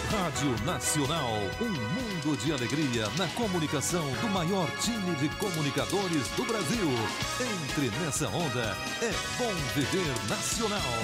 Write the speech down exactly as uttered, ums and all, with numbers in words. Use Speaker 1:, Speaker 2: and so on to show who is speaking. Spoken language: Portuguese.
Speaker 1: Rádio Nacional, um mundo de alegria na comunicação do maior time de comunicadores do Brasil. Entre nessa onda, é bom viver nacional.